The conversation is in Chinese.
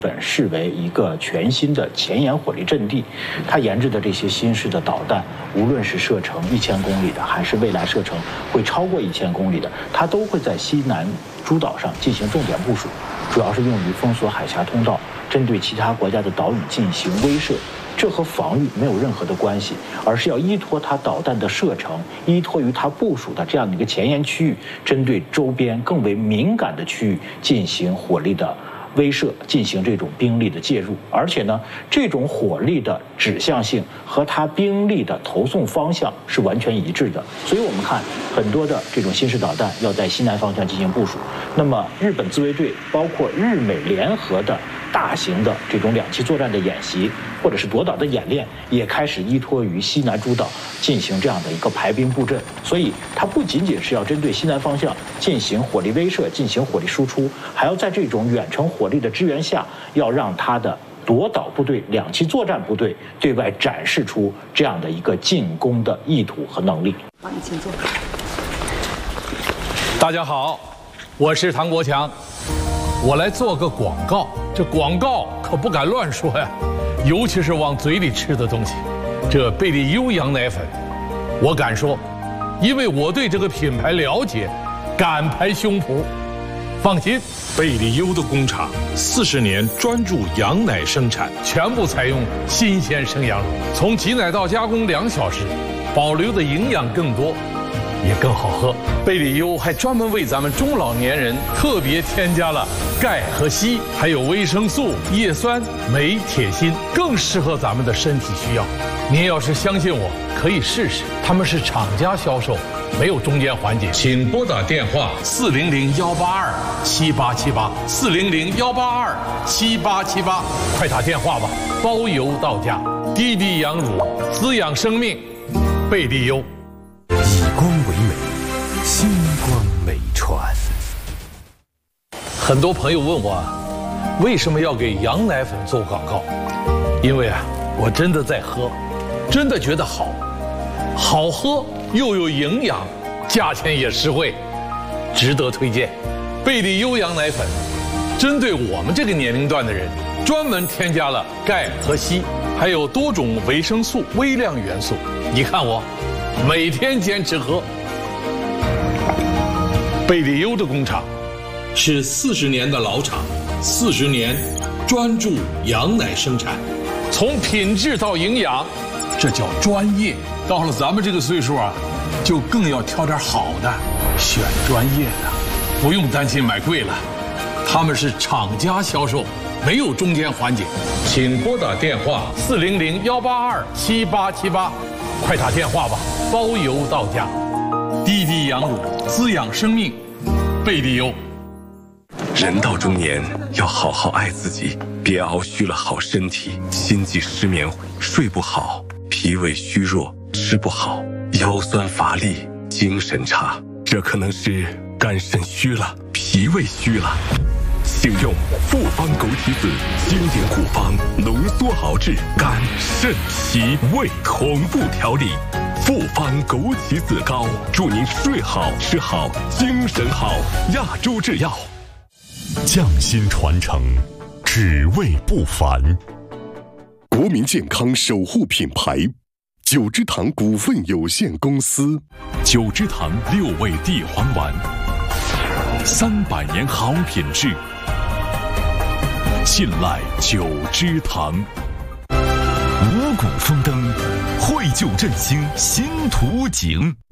本视为一个全新的前沿火力阵地，它研制的这些新式的导弹，无论是射程1000公里的，还是未来射程会超过1000公里的，它都会在西南诸岛上进行重点部署，主要是用于封锁海峡通道，针对其他国家的岛屿进行威慑。这和防御没有任何的关系，而是要依托它导弹的射程，依托于它部署的这样的一个前沿区域，针对周边更为敏感的区域进行火力的威慑，进行这种兵力的介入。而且呢，这种火力的指向性和它兵力的投送方向是完全一致的。所以我们看很多的这种新式导弹要在西南方向进行部署，那么日本自卫队包括日美联合的大型的这种两栖作战的演习，或者是夺岛的演练，也开始依托于西南诸岛进行这样的一个排兵布阵。所以它不仅仅是要针对西南方向进行火力威慑，进行火力输出，还要在这种远程火力的支援下，要让它的夺岛部队、两栖作战部队对外展示出这样的一个进攻的意图和能力。 帮你请坐。 大家好，我是唐国强，我来做个广告。这广告可不敢乱说呀，尤其是往嘴里吃的东西。这贝利优羊奶粉，我敢说，因为我对这个品牌了解，敢拍胸脯。放心， 贝利优的工厂40年专注羊奶生产， 全部采用新鲜生羊乳，从挤奶到加工2小时，保留的营养更多，也更好喝。贝利优还专门为咱们中老年人特别添加了钙和硒，还有维生素、叶酸、镁、铁、锌，更适合咱们的身体需要。您要是相信我，可以试试。他们是厂家销售，没有中间环节。请拨打电话400-182-7878，400-182-7878，快打电话吧，包邮到家。滴滴羊乳，滋养生命，贝利优。 以光为美，星光美传。 很多朋友问我，为什么要给羊奶粉做广告？因为我真的在喝，真的觉得好，好喝又有营养，价钱也实惠，值得推荐。贝利优羊奶粉，针对我们这个年龄段的人，专门添加了钙和硒，还有多种维生素、微量元素。你看我，每天坚持喝。贝利优的工厂是40年的老厂，40年专注羊奶生产，从品质到营养，这叫专业。到了咱们这个岁数就更要挑点好的，选专业的，不用担心买贵了。他们是厂家销售，没有中间环节。请拨打电话400-182-7878，快打电话吧，包邮到家。滴滴羊乳，滋养生命，贝利优。 人到中年要好好爱自己，别熬虚了好身体，心悸失眠，睡不好，脾胃虚弱，吃不好，腰酸乏力，精神差，这可能是肝肾虚了，脾胃虚了。请用复方枸杞子经典古方浓缩熬制肝肾脾胃同步调理，复方枸杞子膏，祝您睡好吃好精神好。亚洲制药。 匠心传承，只为不凡。 国民健康守护品牌九芝堂股份有限公司， 九芝堂6味地黄丸，300年好品质，信赖九芝堂。五谷丰登，绘就振兴新图景。